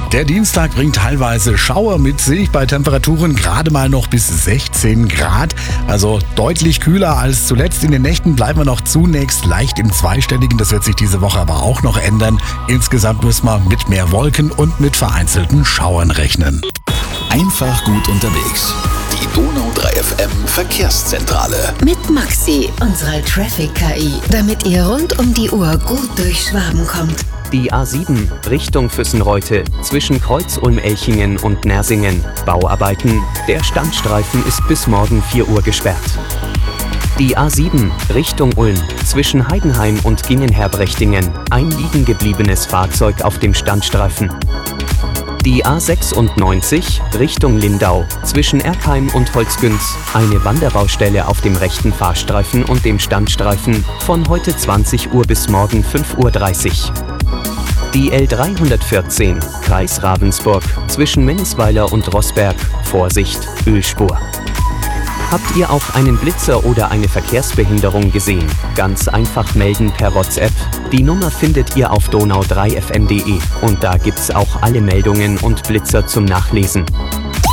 Der Dienstag bringt teilweise Schauer mit sich bei Temperaturen gerade mal noch bis 16 Grad. Also deutlich kühler als zuletzt. In den Nächten bleiben wir noch zunächst leicht im Zweistelligen. Das wird sich diese Woche aber auch noch ändern. Insgesamt müssen wir mit mehr Wolken und mit vereinzelten Schauern rechnen. Einfach gut unterwegs. Die Donau 3 FM Verkehrszentrale. Mit Maxi, unserer Traffic-KI, damit ihr rund um die Uhr gut durch Schwaben kommt. Die A7 Richtung Füssenreute zwischen Kreuz-Ulm-Elchingen und Nersingen. Bauarbeiten. Der Standstreifen ist bis morgen 4 Uhr gesperrt. Die A7 Richtung Ulm zwischen Heidenheim und Gingenherbrechtingen. Ein liegen gebliebenes Fahrzeug auf dem Standstreifen. Die A96 Richtung Lindau zwischen Erkheim und Holzgünz. Eine Wanderbaustelle auf dem rechten Fahrstreifen und dem Standstreifen von heute 20 Uhr bis morgen 5:30 Uhr. Die L314 Kreis Ravensburg zwischen Mennisweiler und Rossberg. Vorsicht, Ölspur. Habt ihr auch einen Blitzer oder eine Verkehrsbehinderung gesehen? Ganz einfach melden per WhatsApp. Die Nummer findet ihr auf donau3fm.de und da gibt's auch alle Meldungen und Blitzer zum Nachlesen.